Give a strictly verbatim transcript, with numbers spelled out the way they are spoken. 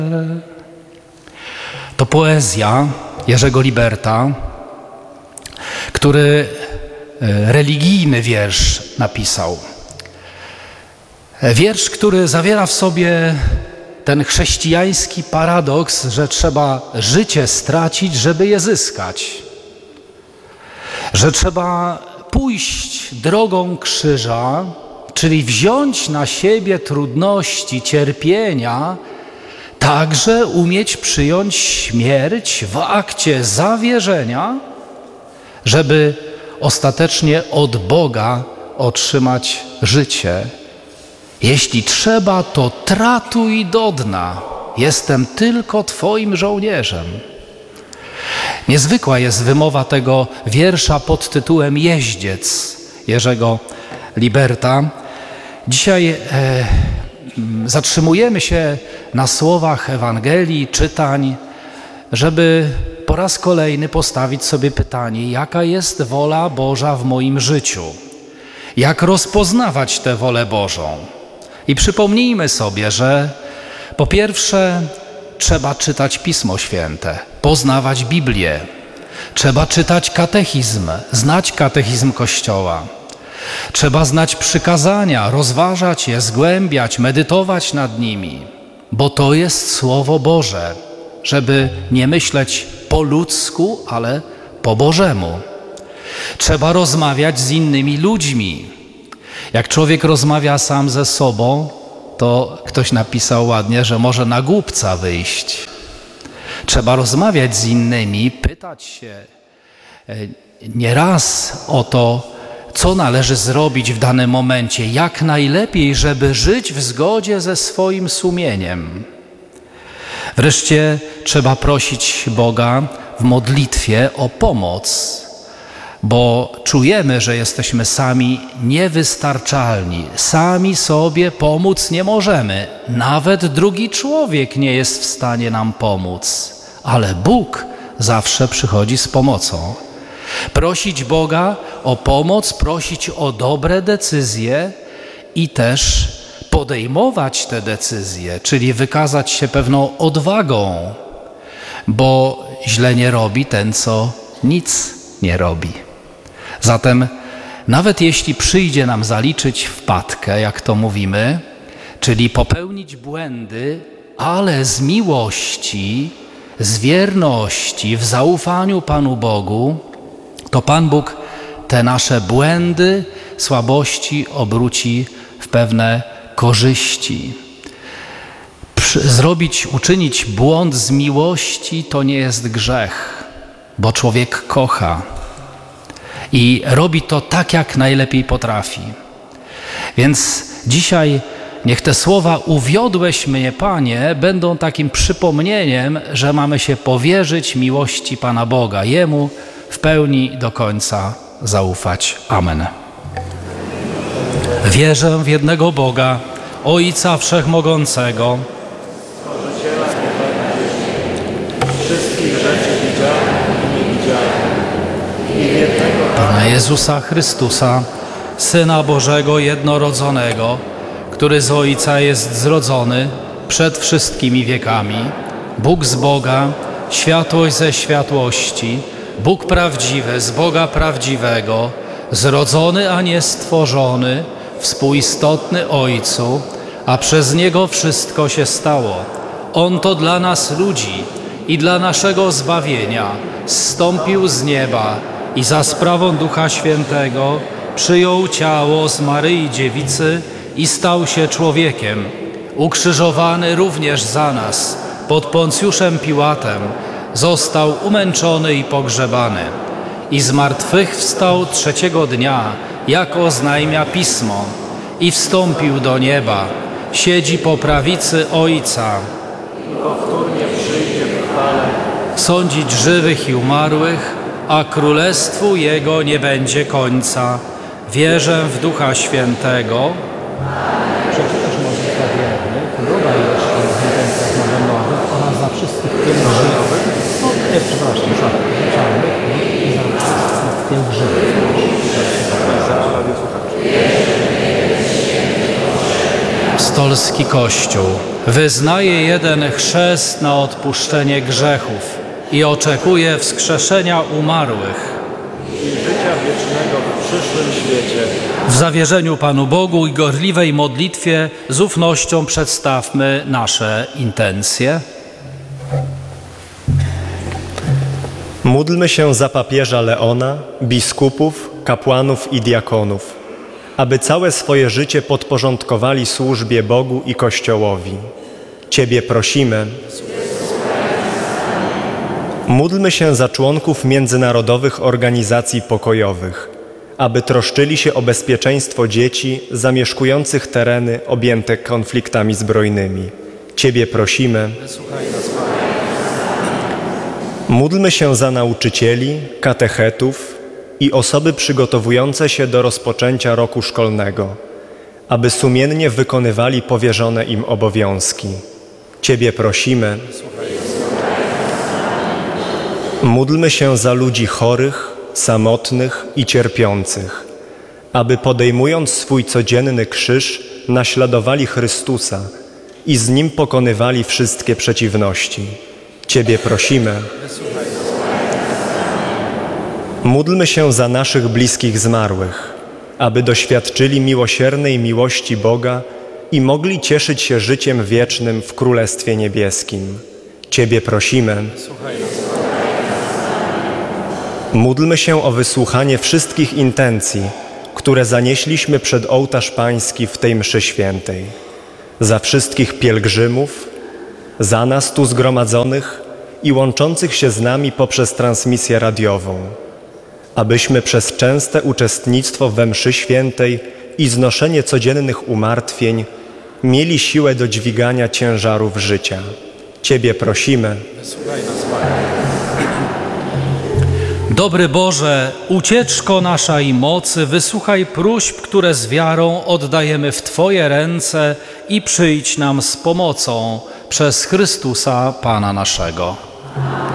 To poezja Jerzego Liberta, który religijny wiersz napisał. Wiersz, który zawiera w sobie ten chrześcijański paradoks, że trzeba życie stracić, żeby je zyskać. Że trzeba pójść drogą krzyża, czyli wziąć na siebie trudności, cierpienia, także umieć przyjąć śmierć w akcie zawierzenia, żeby ostatecznie od Boga otrzymać życie. Jeśli trzeba, to tratuj do dna. Jestem tylko Twoim żołnierzem. Niezwykła jest wymowa tego wiersza pod tytułem Jeździec Jerzego Liberta. Dzisiaj e, zatrzymujemy się na słowach Ewangelii, czytań, żeby po raz kolejny postawić sobie pytanie, jaka jest wola Boża w moim życiu? Jak rozpoznawać tę wolę Bożą? I przypomnijmy sobie, że po pierwsze trzeba czytać Pismo Święte, poznawać Biblię. Trzeba czytać katechizm, znać katechizm Kościoła. Trzeba znać przykazania, rozważać je, zgłębiać, medytować nad nimi, bo to jest Słowo Boże, żeby nie myśleć po ludzku, ale po Bożemu. Trzeba rozmawiać z innymi ludźmi. Jak człowiek rozmawia sam ze sobą, to ktoś napisał ładnie, że może na głupca wyjść. Trzeba rozmawiać z innymi, pytać się nieraz o to, co należy zrobić w danym momencie, jak najlepiej, żeby żyć w zgodzie ze swoim sumieniem. Wreszcie trzeba prosić Boga w modlitwie o pomoc, bo czujemy, że jesteśmy sami niewystarczalni. Sami sobie pomóc nie możemy. Nawet drugi człowiek nie jest w stanie nam pomóc, ale Bóg zawsze przychodzi z pomocą. Prosić Boga o pomoc, prosić o dobre decyzje i też podejmować te decyzje, czyli wykazać się pewną odwagą, bo źle nie robi ten, co nic nie robi. Zatem nawet jeśli przyjdzie nam zaliczyć wpadkę, jak to mówimy, czyli popełnić błędy, ale z miłości, z wierności, w zaufaniu Panu Bogu, to Pan Bóg te nasze błędy, słabości obróci w pewne korzyści. Zrobić, uczynić błąd z miłości to nie jest grzech, bo człowiek kocha i robi to tak, jak najlepiej potrafi. Więc dzisiaj niech te słowa uwiodłeś mnie, Panie, będą takim przypomnieniem, że mamy się powierzyć miłości Pana Boga, Jemu w pełni do końca zaufać. Amen. Wierzę w jednego Boga, Ojca Wszechmogącego, Stworzyciela nieba i ziemi, wszystkich rzeczy widzialnych i niewidzialnych, i jednego Pana Jezusa Chrystusa, Syna Bożego jednorodzonego, który z Ojca jest zrodzony przed wszystkimi wiekami, Bóg z Boga, światłość ze światłości, Bóg prawdziwy z Boga prawdziwego, zrodzony, a nie stworzony, współistotny Ojcu, a przez Niego wszystko się stało. On to dla nas ludzi i dla naszego zbawienia zstąpił z nieba i za sprawą Ducha Świętego przyjął ciało z Maryi Dziewicy i stał się człowiekiem, ukrzyżowany również za nas pod Poncjuszem Piłatem, został umęczony i pogrzebany i z martwych wstał trzeciego dnia, jak oznajmia Pismo, i wstąpił do nieba, siedzi po prawicy Ojca, i powtórnie przyjdzie w chwale, sądzić żywych i umarłych, a królestwu Jego nie będzie końca. Wierzę w Ducha Świętego. Przeczytasz modlitwę wiernych, dodaj jeszcze w intencjach narodowych oraz za wszystkich pielgrzymów. No, nie, przepraszam, przepraszam, i za wszystkich pielgrzymów. Apostolski Kościół Wyznaję jeden chrzest na odpuszczenie grzechów i oczekuję wskrzeszenia umarłych. I życia wiecznego w przyszłym świecie. W zawierzeniu Panu Bogu i gorliwej modlitwie z ufnością przedstawmy nasze intencje. Módlmy się za papieża Leona, biskupów, kapłanów i diakonów, aby całe swoje życie podporządkowali służbie Bogu i Kościołowi. Ciebie prosimy. Módlmy się za członków międzynarodowych organizacji pokojowych, aby troszczyli się o bezpieczeństwo dzieci zamieszkujących tereny objęte konfliktami zbrojnymi. Ciebie prosimy. Módlmy się za nauczycieli, katechetów i osoby przygotowujące się do rozpoczęcia roku szkolnego, aby sumiennie wykonywali powierzone im obowiązki. Ciebie prosimy. Módlmy się za ludzi chorych, samotnych i cierpiących, aby podejmując swój codzienny krzyż, naśladowali Chrystusa i z Nim pokonywali wszystkie przeciwności. Ciebie prosimy. Módlmy się za naszych bliskich zmarłych, aby doświadczyli miłosiernej miłości Boga i mogli cieszyć się życiem wiecznym w Królestwie Niebieskim. Ciebie prosimy. Módlmy się o wysłuchanie wszystkich intencji, które zanieśliśmy przed ołtarz Pański w tej mszy świętej. Za wszystkich pielgrzymów, za nas tu zgromadzonych i łączących się z nami poprzez transmisję radiową, abyśmy przez częste uczestnictwo we mszy świętej i znoszenie codziennych umartwień mieli siłę do dźwigania ciężarów życia. Ciebie prosimy. Dobry Boże, ucieczko nasza i mocy, wysłuchaj próśb, które z wiarą oddajemy w Twoje ręce i przyjdź nam z pomocą przez Chrystusa Pana naszego.